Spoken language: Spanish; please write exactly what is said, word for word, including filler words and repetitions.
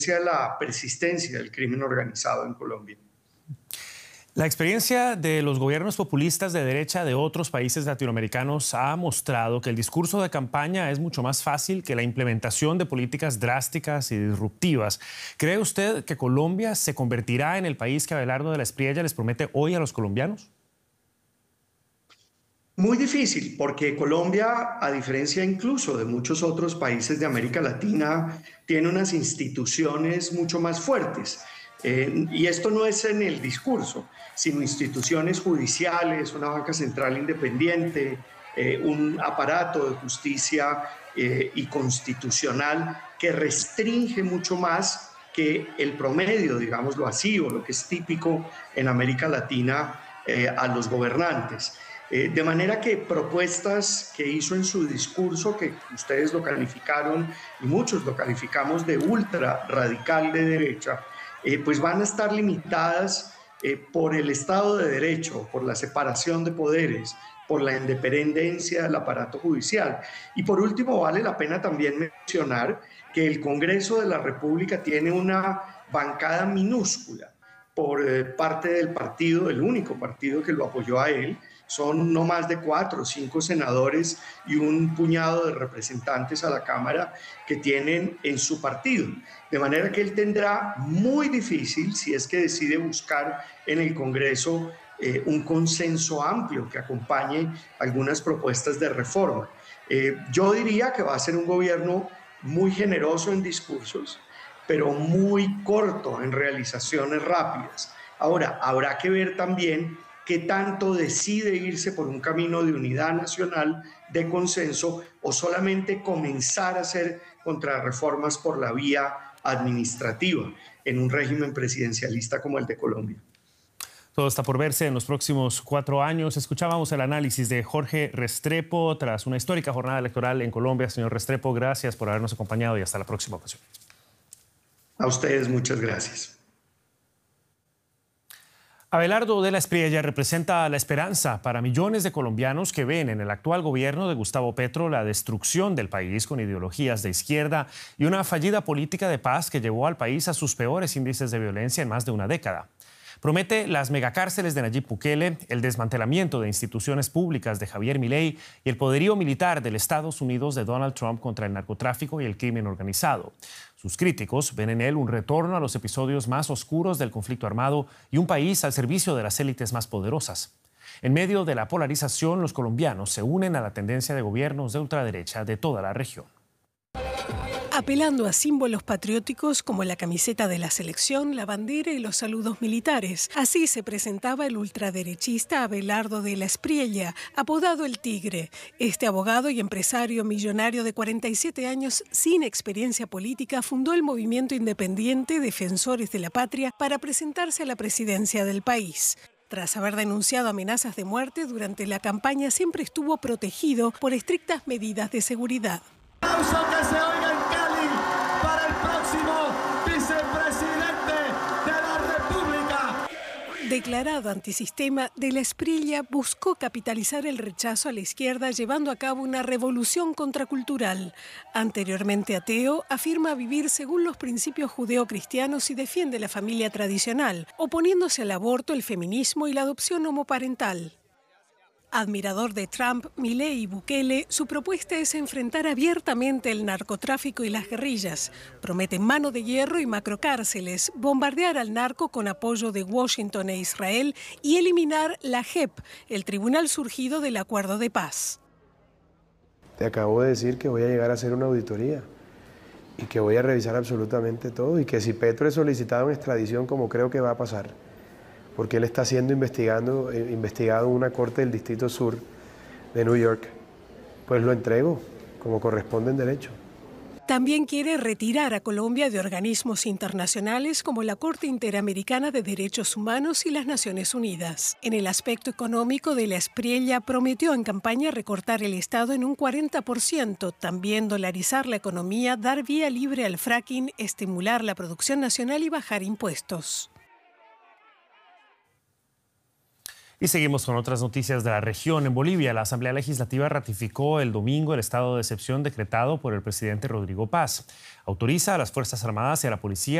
la persistencia del crimen organizado en Colombia. La experiencia de los gobiernos populistas de derecha de otros países latinoamericanos ha mostrado que el discurso de campaña es mucho más fácil que la implementación de políticas drásticas y disruptivas. ¿Cree usted que Colombia se convertirá en el país que Abelardo de la Espriella les promete hoy a los colombianos? Muy difícil, porque Colombia, a diferencia incluso de muchos otros países de América Latina, tiene unas instituciones mucho más fuertes. Eh, y esto no es en el discurso, sino instituciones judiciales, una banca central independiente, eh, un aparato de justicia eh, y constitucional que restringe mucho más que el promedio, digámoslo así, o lo que es típico en América Latina eh, a los gobernantes. Eh, de manera que propuestas que hizo en su discurso, que ustedes lo calificaron y muchos lo calificamos de ultra radical de derecha, eh, pues van a estar limitadas eh, por el Estado de Derecho, por la separación de poderes, por la independencia del aparato judicial. Y por último, vale la pena también mencionar que el Congreso de la República tiene una bancada minúscula por eh, parte del partido, el único partido que lo apoyó a él. Son no más de cuatro o cinco senadores y un puñado de representantes a la Cámara que tienen en su partido. De manera que él tendrá muy difícil, si es que decide buscar en el Congreso eh, un consenso amplio que acompañe algunas propuestas de reforma. Eh, yo diría que va a ser un gobierno muy generoso en discursos, pero muy corto en realizaciones rápidas. Ahora, habrá que ver también qué tanto decide irse por un camino de unidad nacional, de consenso, o solamente comenzar a hacer contrarreformas por la vía administrativa en un régimen presidencialista como el de Colombia. Todo está por verse en los próximos cuatro años. Escuchábamos el análisis de Jorge Restrepo tras una histórica jornada electoral en Colombia. Señor Restrepo, gracias por habernos acompañado y hasta la próxima ocasión. A ustedes, muchas gracias. Abelardo de la Espriella representa la esperanza para millones de colombianos que ven en el actual gobierno de Gustavo Petro la destrucción del país con ideologías de izquierda y una fallida política de paz que llevó al país a sus peores índices de violencia en más de una década. Promete las megacárceles de Nayib Bukele, el desmantelamiento de instituciones públicas de Javier Milei y el poderío militar del Estados Unidos de Donald Trump contra el narcotráfico y el crimen organizado. Sus críticos ven en él un retorno a los episodios más oscuros del conflicto armado y un país al servicio de las élites más poderosas. En medio de la polarización, los colombianos se unen a la tendencia de gobiernos de ultraderecha de toda la región. Apelando a símbolos patrióticos como la camiseta de la selección, la bandera y los saludos militares. Así se presentaba el ultraderechista Abelardo de la Espriella, apodado El Tigre. Este abogado y empresario millonario de cuarenta y siete años, sin experiencia política, fundó el movimiento independiente Defensores de la Patria para presentarse a la presidencia del país. Tras haber denunciado amenazas de muerte durante la campaña, siempre estuvo protegido por estrictas medidas de seguridad. ¡Aplauso que se oiga en Cali para el próximo vicepresidente de la República! Declarado antisistema, de la Espriella buscó capitalizar el rechazo a la izquierda llevando a cabo una revolución contracultural. Anteriormente ateo, afirma vivir según los principios judeocristianos y defiende la familia tradicional, oponiéndose al aborto, el feminismo y la adopción homoparental. Admirador de Trump, Milei y Bukele, su propuesta es enfrentar abiertamente el narcotráfico y las guerrillas. Promete mano de hierro y macrocárceles, bombardear al narco con apoyo de Washington e Israel y eliminar la J E P, el tribunal surgido del acuerdo de paz. Te acabo de decir que voy a llegar a hacer una auditoría y que voy a revisar absolutamente todo y que si Petro es solicitado en extradición, como creo que va a pasar, porque él está siendo investigando, eh, investigado en una corte del Distrito Sur de New York, pues lo entrego como corresponde en derecho. También quiere retirar a Colombia de organismos internacionales como la Corte Interamericana de Derechos Humanos y las Naciones Unidas. En el aspecto económico, de la Espriella prometió en campaña recortar el Estado en un cuarenta por ciento, también dolarizar la economía, dar vía libre al fracking, estimular la producción nacional y bajar impuestos. Y seguimos con otras noticias de la región. En Bolivia, la Asamblea Legislativa ratificó el domingo el estado de excepción decretado por el presidente Rodrigo Paz. Autoriza a las Fuerzas Armadas y a la policía